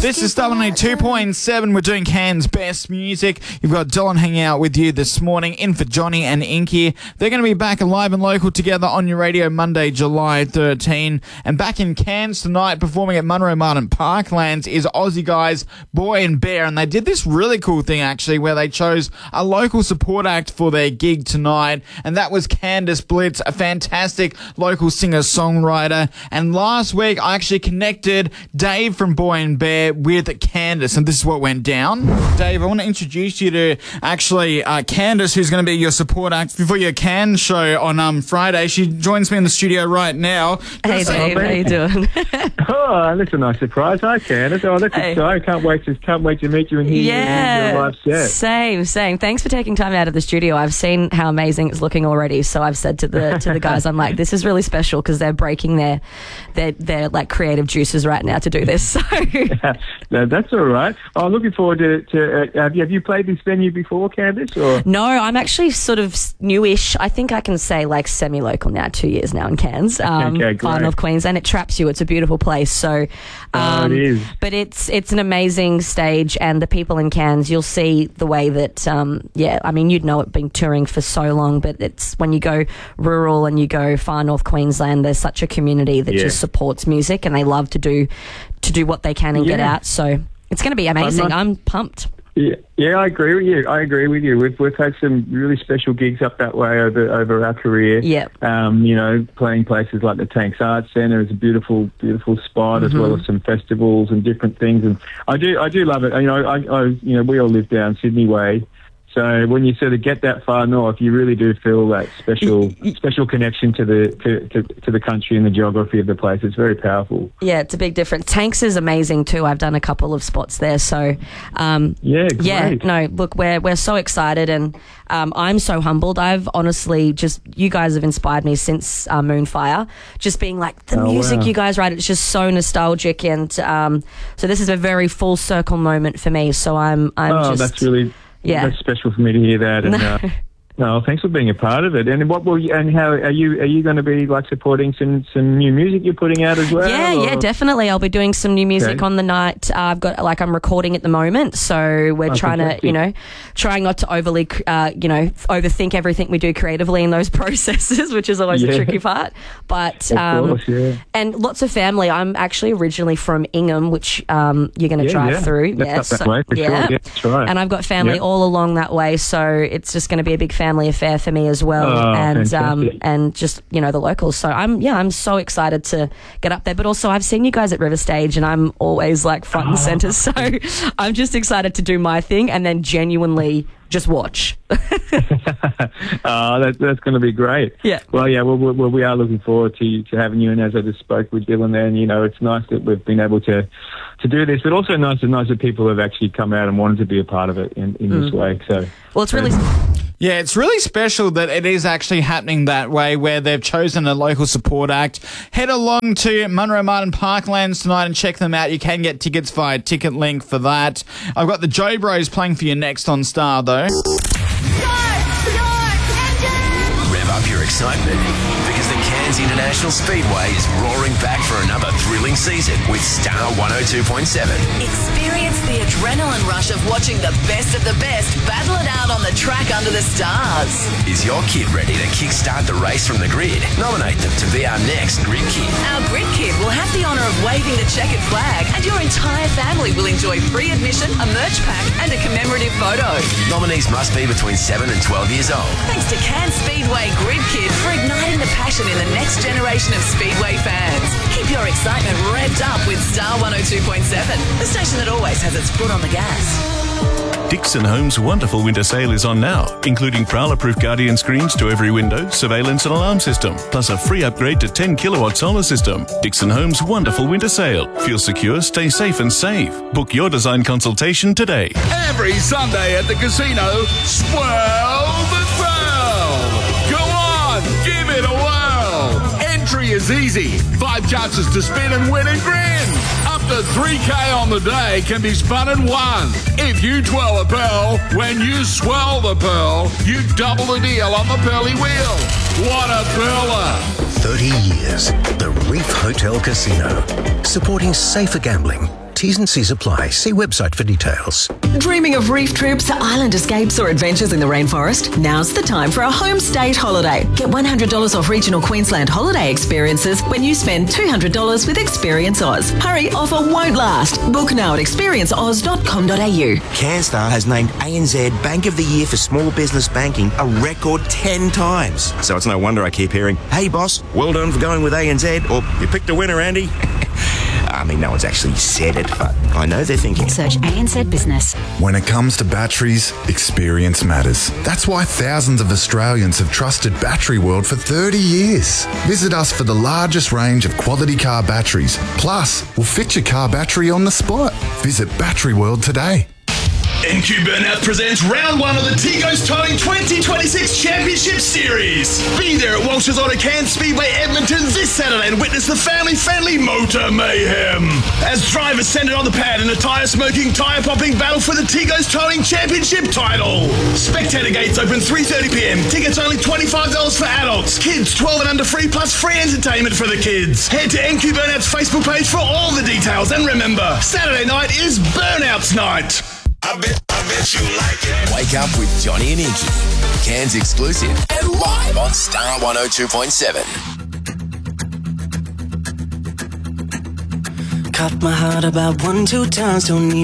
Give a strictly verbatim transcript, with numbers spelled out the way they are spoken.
This is Star one eighty-two point seven. We're doing Cairns' best music. You've got Dylan hanging out with you this morning, in for Johnny and Inky. They're going to be back live and local together on your radio Monday, July thirteenth. And back in Cairns tonight, performing at Munro Martin Parklands, is Aussie guys Boy and Bear. And they did this really cool thing, actually, where they chose a local support act for their gig tonight. And that was Candice Blitz, a fantastic local singer-songwriter. And last week, I actually connected Dave from Boy and Bear with Candice, and this is what went down. Dave, I want to introduce you to actually uh, Candice, who's going to be your support act for your Cannes show on um, Friday. She joins me in the studio right now. Hey Dave, how you doing? Oh, that's a nice surprise. Hi Candice. Oh, that's Hey. exciting. Can't wait to can't wait to meet you and hear Yeah, your live set. same, same. Thanks for taking time out of the studio. I've seen how amazing it's looking already, so I've said to the to the guys, I'm like, this is really special because they're breaking their their their like creative juices right now to do this. So No, that's all right. Oh, I'm looking forward to. to uh, have, you, have you played this venue before, Candice? Or no, I'm actually sort of newish. I think I can say like semi-local now, two years now in Cairns, um, Okay, far great. north Queensland. It traps you. It's a beautiful place. So, um, Oh, it is. But it's it's an amazing stage, and the people in Cairns, you'll see the way that, um, yeah, I mean, you'd know it being touring for so long, but it's when you go rural and you go far north Queensland, there's such a community that Yeah. just supports music, and they love to do to do what they can and get Yeah. out. So it's going to be amazing. I'm not- I'm pumped. yeah, yeah, I agree with you. I agree with you. We've we've had some really special gigs up that way over over our career. Yep. Um, you know, playing places like the Tanks Arts Centre is a beautiful, beautiful spot, as well as some festivals and different things. And I do, I do love it. You know, I, I you know, we all live down Sydney way. So when you sort of get that far north, you really do feel that special special connection to the to, to, to the country and the geography of the place. It's very powerful. Yeah, it's a big difference. Tanks is amazing too. I've done a couple of spots there, so um, Yeah, great. yeah. No, look, we're we're so excited, and um, I'm so humbled. I've honestly just you guys have inspired me since uh, Moonfire. Just being like the Oh, music wow. you guys write, it's just so nostalgic, and um, so this is a very full circle moment for me. So I'm I'm Oh, just that's really yeah. that's special for me to hear that. And, uh, no, thanks for being a part of it. And what will you, and how are you? Are you going to be like supporting some, some new music you're putting out as well? Yeah, yeah, or- definitely. I'll be doing some new music Okay. on the night. Uh, I've got like I'm recording at the moment, so we're Oh, trying fantastic. to, you know, trying not to overly, uh, you know, overthink everything we do creatively in those processes, which is always Yeah. a tricky part. But Of um, course, yeah. and lots of family. I'm actually originally from Ingham, which um, you're going to Yeah, drive yeah. through. That's yeah, up that so- way for sure. yeah. Yeah, that's right. And I've got family Yeah. all along that way, so it's just going to be a big family affair for me as well. Oh, and um, fantastic. and just you know the locals. So I'm yeah, I'm so excited to get up there. But also I've seen you guys at River Stage, and I'm always like front and center. So I'm just excited to do my thing, and then genuinely just watch. Oh, that, that's going to be great. Yeah. Well, yeah, well, well, we are looking forward to to having you. And as I just spoke with Dylan there, and, you know, it's nice that we've been able to to do this, but also nice and nice that people have actually come out and wanted to be a part of it in, in this way. So, Well, it's really Yeah, it's really special that it is actually happening that way, where they've chosen a local support act. Head along to Munro Martin Parklands tonight and check them out. You can get tickets via Ticket Link for that. I've got the Joe Bros playing for you next on Star, though. Rev up your excitement because the Cairns International Speedway is roaring back for another thrilling season with Star one oh two point seven. Experience the adrenaline rush of watching the best of the best battle it out on the track under the stars. Is your kid ready to kickstart the race from the grid? Nominate them to be our next Grid Kid. Our Grid Kid will have the honour of waving the checkered flag, and your entire family will enjoy free admission, a merch pack, and a commemorative photo. Nominees must be between seven and twelve years old. Thanks to Cairns Speedway Grid Kid for igniting the passion in the next generation of Speedway fans. Keep your excitement revved up with Star one oh two point seven, the station that always has its foot on the gas. Dixon Homes' wonderful winter sale is on now, including prowler-proof Guardian screens to every window, surveillance and alarm system, plus a free upgrade to ten kilowatt solar system. Dixon Homes' wonderful winter sale. Feel secure, stay safe and save. Book your design consultation today. Every Sunday at the casino, swirl the thrill. Go on, give it a whirl. Entry is easy. Five chances to spin and win and grin. Up to three K on the day can be spun and won. If you twirl a pearl, when you swirl the pearl, you double the deal on the pearly wheel. What a pearler. thirty years. The Reef Hotel Casino. Supporting safer gambling T's and C's apply. See website for details. Dreaming of reef trips, island escapes or adventures in the rainforest? Now's the time for a home state holiday. Get one hundred dollars off regional Queensland holiday experiences when you spend two hundred dollars with Experience Oz. Hurry, offer won't last. Book now at experience oz dot com dot a u. CanStar has named A N Z Bank of the Year for Small Business Banking a record ten times. So it's no wonder I keep hearing, hey boss, well done for going with A N Z, or you picked a winner, Andy. I mean, no one's actually said it, but I know they're thinking. Search A N Z Business. When it comes to batteries, experience matters. That's why thousands of Australians have trusted Battery World for thirty years. Visit us for the largest range of quality car batteries. Plus, we'll fit your car battery on the spot. Visit Battery World today. N Q Burnout presents round one of the Tigos Towing twenty twenty-six Championship Series. Be there at Walsh's Auto Cairns Speedway Edmonton this Saturday and witness the family-friendly motor mayhem. As drivers send it on the pad in a tyre-smoking, tyre-popping battle for the Tigos Towing Championship title. Spectator gates open three thirty p m. Tickets only twenty-five dollars for adults. Kids twelve and under free, plus free entertainment for the kids. Head to N Q Burnout's Facebook page for all the details. And remember, Saturday night is Burnouts Night. I bet, I bet you like it. Wake up with Johnny and Inky. Cairns exclusive and live on Star one oh two point seven. Cut my heart about one, two times, don't need